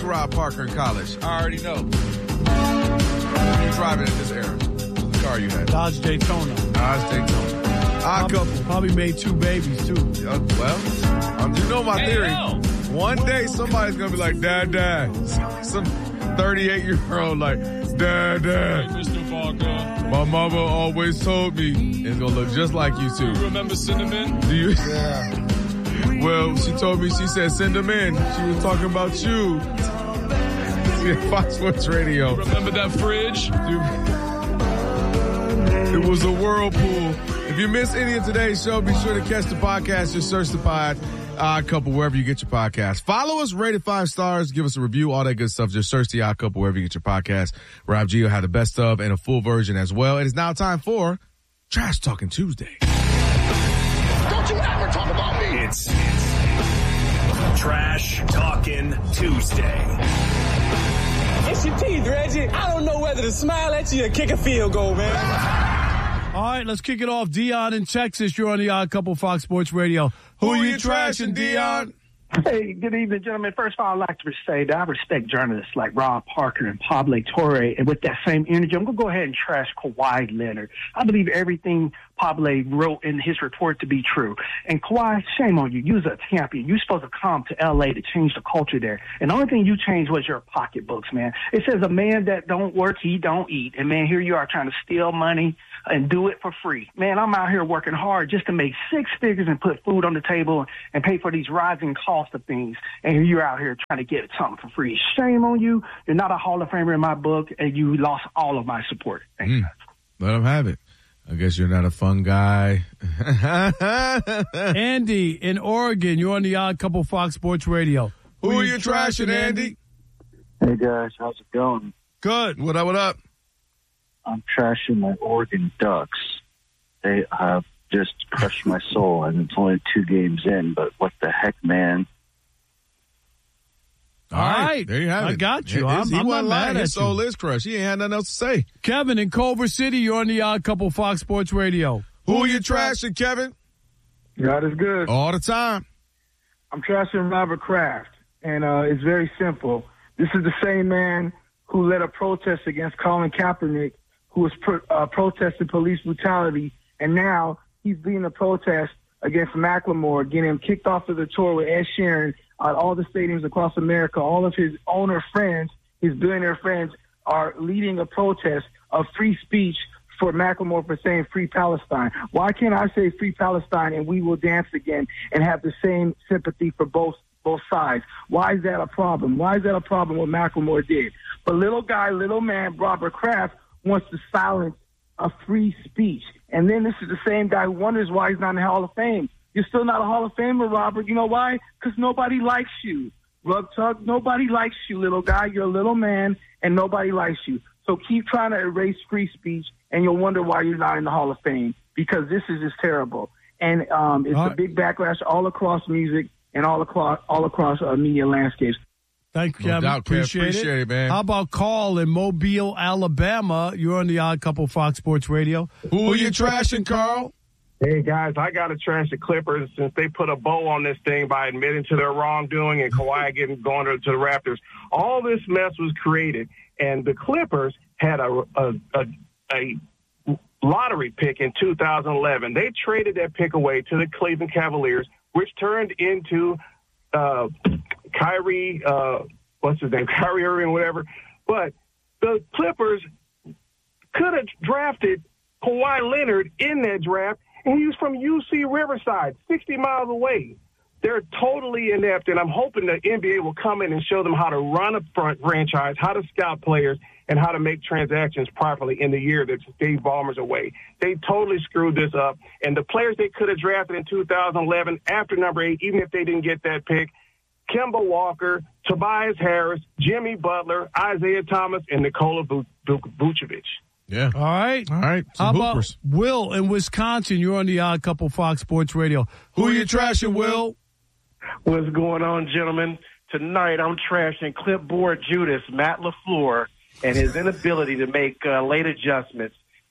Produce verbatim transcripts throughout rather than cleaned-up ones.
Rob Parker in college? I already know. What are you driving in this era? What's the car you had? Dodge Daytona. Dodge Daytona. Odd couple. Probably made two babies, too. Uh, well, um, you know my hey, theory. no. One day somebody's going to be like, Dad, Dad. Some thirty-eight-year-old like, Dad, Dad. Hey, Mister Parker. My mama always told me it's going to look just like you two. You remember Cinnamon? Do you? Yeah. Well, she told me, she said, send them in. She was talking about you. Yeah, Fox Sports Radio. Remember that fridge? It was a whirlpool. If you missed any of today's show, be sure to catch the podcast. Just search the pod, Odd Couple, wherever you get your podcast. Follow us, rate it five stars, give us a review, all that good stuff. Just search the Odd Couple wherever you get your podcast. Rob G will have the best of and a full version as well. It is now time for Trash Talking Tuesday. Don't you ever talk about me. It's, it's Trash Talking Tuesday. It's your teeth, Reggie. I don't know whether to smile at you or kick a field goal, man. All right, let's kick it off. Dion in Texas, you're on the Odd Couple Fox Sports Radio. Who, Who are you you trashing, trashing, Dion? Hey, good evening, gentlemen. First of all, I'd like to say that I respect journalists like Rob Parker and Pablo Torre, and with that same energy, I'm going to go ahead and trash Kawhi Leonard. I believe everything Pablo wrote in his report to be true. And Kawhi, shame on you. You was a champion. You supposed to come to L A to change the culture there. And the only thing you changed was your pocketbooks, man. It says a man that don't work, he don't eat. And, man, here you are trying to steal money and do it for free. Man, I'm out here working hard just to make six figures and put food on the table and pay for these rising costs of things. And here you're out here trying to get something for free. Shame on you. You're not a Hall of Famer in my book, and you lost all of my support. Thanks, Mm. guys. Let him have it. I guess you're not a fun guy. Andy in Oregon, you're on the Odd Couple Fox Sports Radio. Who, Who are you trashing, trashing, Andy? Hey, guys. How's it going? Good. What up, what up? I'm trashing my Oregon Ducks. They have just crushed my soul, and it's only two games in, but what the heck, man. All right. There you have I it. got you. His, I'm, he I'm wasn't not lying. mad His at soul you. is crushed. He ain't had nothing else to say. Kevin in Culver City, you're on the Odd Couple Fox Sports Radio. Who, Who are you trashing, Kevin? God is good. All the time. I'm trashing Robert Kraft, and uh, it's very simple. This is the same man who led a protest against Colin Kaepernick, who was pro- uh, protesting police brutality, and now he's leading a protest against Macklemore, getting him kicked off of the tour with Ed Sheeran at all the stadiums across America. All of his owner friends, his billionaire friends, are leading a protest of free speech for Macklemore for saying free Palestine. Why can't I say free Palestine and we will dance again and have the same sympathy for both both sides? Why is that a problem? Why is that a problem what Macklemore did? But little guy, little man, Robert Kraft wants to silence a free speech. And then this is the same guy who wonders why he's not in the Hall of Fame. You're still not a Hall of Famer, Robert. You know why? Because nobody likes you. Rug Tug, nobody likes you, little guy. You're a little man, and nobody likes you. So keep trying to erase free speech, and you'll wonder why you're not in the Hall of Fame, because this is just terrible. And um, it's right. a big backlash all across music and all across all across uh, media landscapes. Thank you, No Kevin. doubt, Kev. Appreciate, Appreciate it. it, man. How about Carl in Mobile, Alabama? You're on the Odd Couple Fox Sports Radio. Who are you trashing, Carl? Hey, guys, I got to trash the Clippers since they put a bow on this thing by admitting to their wrongdoing and Kawhi getting going to, to the Raptors. All this mess was created, and the Clippers had a, a, a, a lottery pick in two thousand eleven. They traded that pick away to the Cleveland Cavaliers, which turned into uh, Kyrie, uh, what's his name, Kyrie Irving, whatever. But the Clippers could have drafted Kawhi Leonard in that draft, and he was from U C Riverside, sixty miles away. They're totally inept, and I'm hoping the N B A will come in and show them how to run a front franchise, how to scout players, and how to make transactions properly in the year that Steve Ballmer's away. They totally screwed this up, and the players they could have drafted in two thousand eleven after number eight, even if they didn't get that pick, Kemba Walker, Tobias Harris, Jimmy Butler, Isaiah Thomas, and Nikola Vucevic. Yeah. All right. All right. How Some about hoopers. Will in Wisconsin? You're on the Odd Couple Fox Sports Radio. Who, Who are you trashing, Will? What's going on, gentlemen? Tonight I'm trashing clipboard Judas, Matt LaFleur, and his inability to make uh, late adjustments.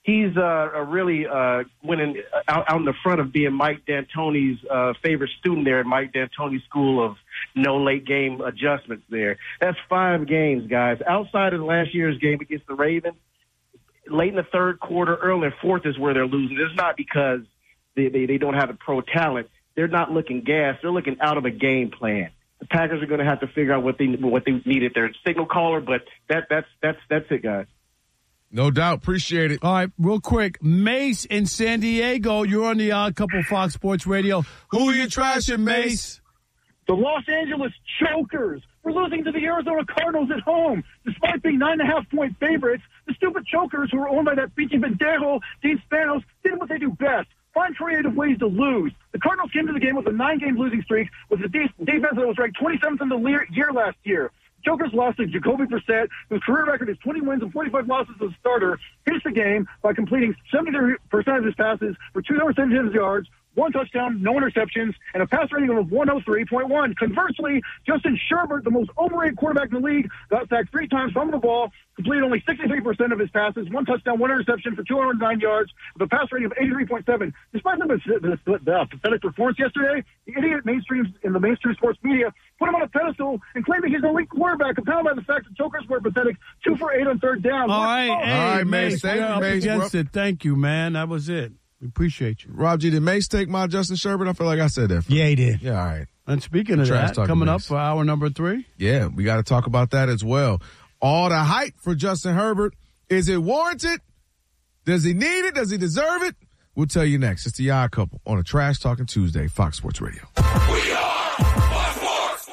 he's uh, a really uh, winning out, out in the front of being Mike D'Antoni's uh, favorite student there at Mike D'Antoni's School of No Late Game Adjustments there. That's five games, guys. Outside of last year's game against the Ravens, late in the third quarter, early in the fourth is where they're losing. It's not because they, they, they don't have the pro talent. They're not looking gas. They're looking out of a game plan. The Packers are going to have to figure out what they what they need at their signal caller, but that that's that's that's it, guys. No doubt. Appreciate it. All right, real quick. Mace in San Diego. You're on the Odd Couple Fox Sports Radio. Who are you trashing, Mace? The Los Angeles Chokers. We're losing to the Arizona Cardinals at home. Despite being nine and a half point favorites, the stupid Chokers, who are owned by that Pinche Pendejo, Dean Spanos, did what they do best. Find creative ways to lose. The Cardinals came to the game with a nine-game losing streak with a de- defense that was ranked twenty-seventh in the le- year last year. Chokers lost to Jacoby Brissett, whose career record is twenty wins and forty-five losses as a starter, finished the game by completing seventy percent of his passes for two hundred seventeen yards, one touchdown, no interceptions, and a pass rating of one oh three point one. Conversely, Justin Herbert, the most overrated quarterback in the league, got sacked three times, fumbled the ball, completed only sixty-three percent of his passes, one touchdown, one interception for two hundred nine yards, with a pass rating of eighty-three point seven. Despite the, the, the, the pathetic performance yesterday, the idiot mainstream in the mainstream sports media put him on a pedestal and claimed that he's an elite quarterback, compounded by the fact that Chokers were pathetic, two for eight on third down. All right, All hey, right, Mace. Thank we're you, up Mace. against We're- it. Thank you, man. That was it. We appreciate you. Rob G, did Mace take my Justin Sherbert? I feel like I said that. Yeah, he did. Yeah, all right. And speaking of Trash that, talking coming up Mace. for hour number three. Yeah, we got to talk about that as well. All the hype for Justin Herbert. Is it warranted? Does he need it? Does he deserve it? We'll tell you next. It's the Odd Couple on a Trash Talking Tuesday, Fox Sports Radio. We are Fox Sports.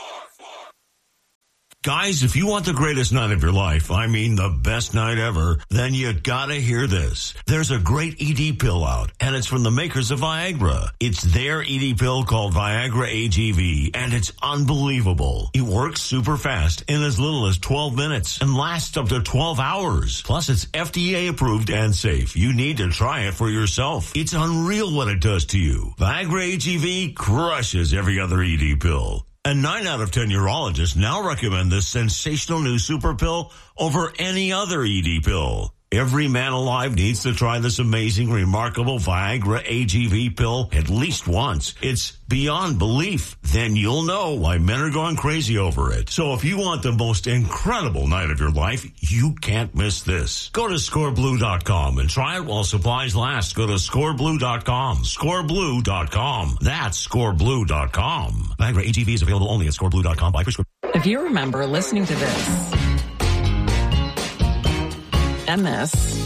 Guys, if you want the greatest night of your life, I mean the best night ever, then you gotta hear this. There's a great E D pill out, and it's from the makers of Viagra. It's their E D pill called Viagra A G V, and it's unbelievable. It works super fast in as little as twelve minutes and lasts up to twelve hours. Plus, it's F D A approved and safe. You need to try it for yourself. It's unreal what it does to you. Viagra A G V crushes every other E D pill. And nine out of ten urologists now recommend this sensational new super pill over any other E D pill. Every man alive needs to try this amazing, remarkable Viagra A G V pill at least once. It's beyond belief. Then you'll know why men are going crazy over it. So if you want the most incredible night of your life, you can't miss this. Go to score blue dot com and try it while supplies last. Go to score blue dot com. score blue dot com. That's score blue dot com. Viagra A G V is available only at score blue dot com by prescription. If you remember listening to this, M S,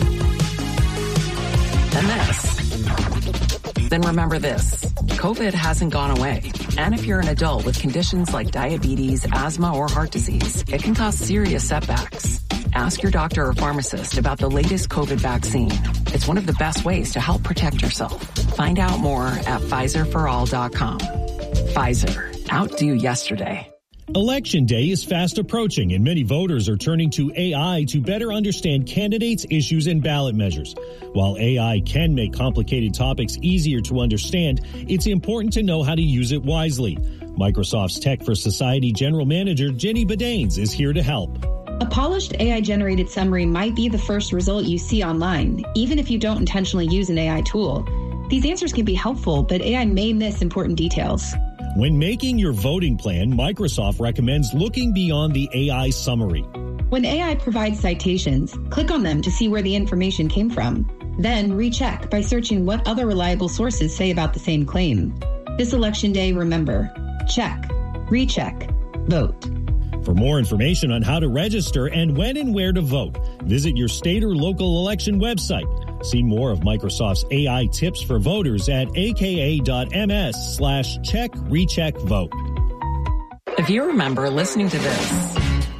M S, then remember this. COVID hasn't gone away. And if you're an adult with conditions like diabetes, asthma, or heart disease, it can cause serious setbacks. Ask your doctor or pharmacist about the latest COVID vaccine. It's one of the best ways to help protect yourself. Find out more at Pfizer for all dot com. Pfizer, outdo yesterday. Election day is fast approaching, and many voters are turning to A I to better understand candidates, issues, and ballot measures. While A I can make complicated topics easier to understand, it's important to know how to use it wisely. Microsoft's Tech for Society General Manager Jenny Badanes is here to help. A polished A I-generated summary might be the first result you see online, even if you don't intentionally use an A I tool. These answers can be helpful, but A I may miss important details. When making your voting plan, Microsoft recommends looking beyond the A I summary. When A I provides citations, click on them to see where the information came from. Then recheck by searching what other reliable sources say about the same claim. This election day, remember, check, recheck, vote. For more information on how to register and when and where to vote, visit your state or local election website. See more of Microsoft's A I tips for voters at aka.ms slash check recheck vote. If you remember listening to this,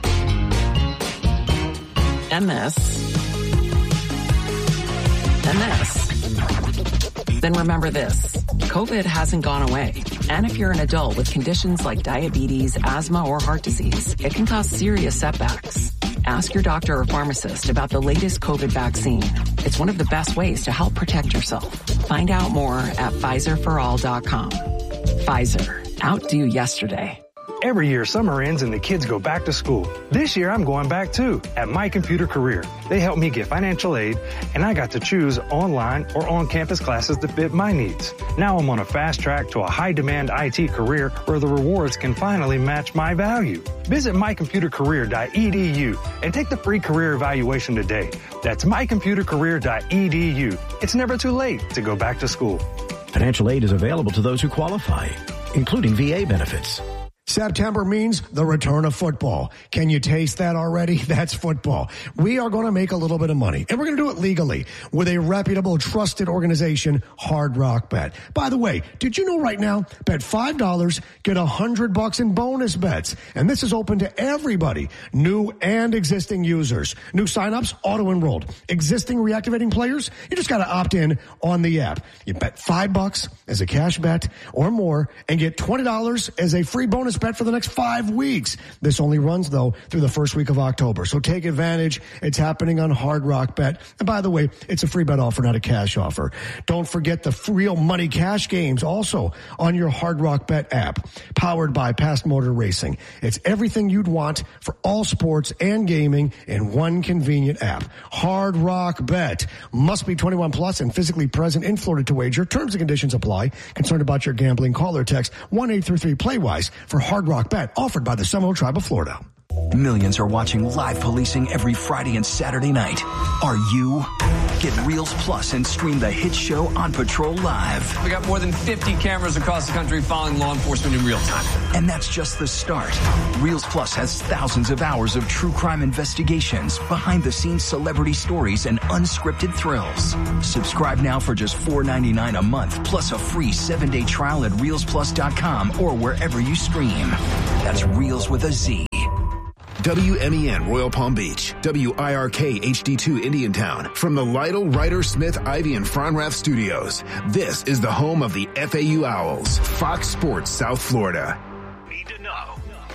M S, M S, then remember this. COVID hasn't gone away. And if you're an adult with conditions like diabetes, asthma, or heart disease, it can cause serious setbacks. Ask your doctor or pharmacist about the latest COVID vaccine. It's one of the best ways to help protect yourself. Find out more at Pfizer for all dot com. Pfizer, outdo yesterday. Every year, summer ends and the kids go back to school. This year, I'm going back too at My Computer Career. They helped me get financial aid, and I got to choose online or on-campus classes that fit my needs. Now I'm on a fast track to a high-demand I T career where the rewards can finally match my value. Visit my computer career dot e d u and take the free career evaluation today. That's my computer career dot e d u. It's never too late to go back to school. Financial aid is available to those who qualify, including V A benefits. September means the return of football. Can you taste that already? That's football. We are going to make a little bit of money, and we're going to do it legally with a reputable, trusted organization, Hard Rock Bet. By the way, did you know right now, bet five dollars, get one hundred bucks in bonus bets. And this is open to everybody, new and existing users. New signups, auto-enrolled. Existing reactivating players, you just got to opt in on the app. You bet five bucks as a cash bet or more and get twenty dollars as a free bonus bet for the next five weeks. This only runs, though, through the first week of October. So take advantage. It's happening on Hard Rock Bet. And by the way, it's a free bet offer, not a cash offer. Don't forget the real money cash games also on your Hard Rock Bet app, powered by Past Motor Racing. It's everything you'd want for all sports and gaming in one convenient app. Hard Rock Bet. Must be twenty-one plus and physically present in Florida to wager. Terms and conditions apply. Concerned about your gambling? Call or text one eight three three play wise for Hard Rock Bet, offered by the Seminole Tribe of Florida. Millions are watching live policing every Friday and Saturday night. Are you? Get Reels Plus and stream the hit show On Patrol live. We got more than fifty cameras across the country following law enforcement in real time. And that's just the start. Reels Plus has thousands of hours of true crime investigations, behind-the-scenes celebrity stories, and unscripted thrills. Subscribe now for just four ninety-nine a month, plus a free seven-day trial at reels plus dot com or wherever you stream. That's Reels with a Z. W M E N Royal Palm Beach, W I R K H D two Indiantown. From the Lytle, Ryder, Smith, Ivy, and Fronrath studios, this is the home of the F A U Owls, Fox Sports South Florida. Need to know.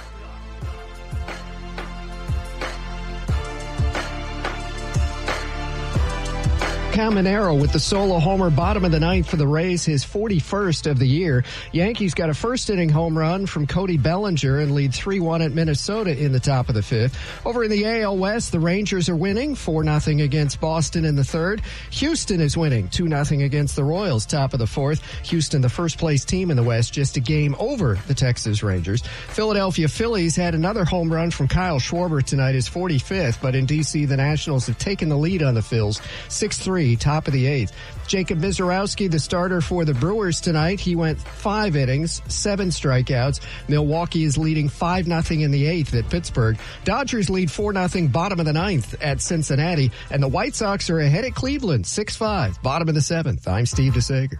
Caminero with the solo homer, bottom of the ninth for the Rays, his forty-first of the year. Yankees got a first-inning home run from Cody Bellinger and lead three one at Minnesota in the top of the fifth. Over in the A L West, the Rangers are winning four nothing against Boston in the third. Houston is winning two nothing against the Royals, top of the fourth. Houston, the first-place team in the West, just a game over the Texas Rangers. Philadelphia Phillies had another home run from Kyle Schwarber tonight, his forty-fifth, but in D C, the Nationals have taken the lead on the Phils, six three. Top of the eighth. Jacob Misiorowski, the starter for the Brewers tonight. He went five innings, seven strikeouts. Milwaukee is leading five nothing in the eighth at Pittsburgh. Dodgers lead four nothing, bottom of the ninth at Cincinnati. And the White Sox are ahead at Cleveland, six five, bottom of the seventh. I'm Steve DeSager.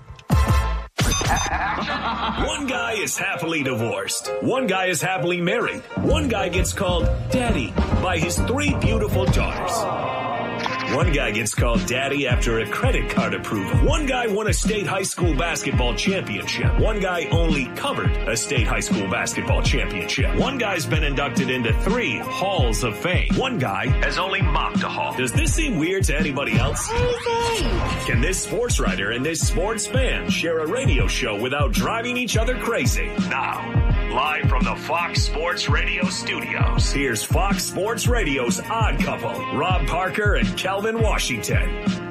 One guy is happily divorced. One guy is happily married. One guy gets called Daddy by his three beautiful daughters. One guy gets called Daddy after a credit card approval. One guy won a state high school basketball championship. One guy only covered a state high school basketball championship. One guy's been inducted into three halls of fame. One guy has only mopped a hall. Does this seem weird to anybody else? Can this sports writer and this sports fan share a radio show without driving each other crazy? Now, live from the Fox Sports Radio studios, here's Fox Sports Radio's Odd Couple, Rob Parker and Calvin Washington.